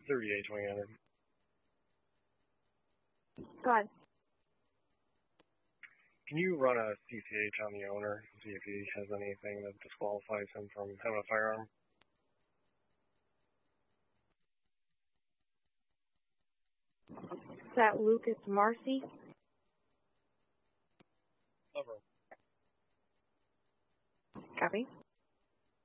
38-2000. Go ahead. Can you run a CCH on the owner and see if he has anything that disqualifies him from having a firearm? Is that Lucas Marcy? Over. Copy.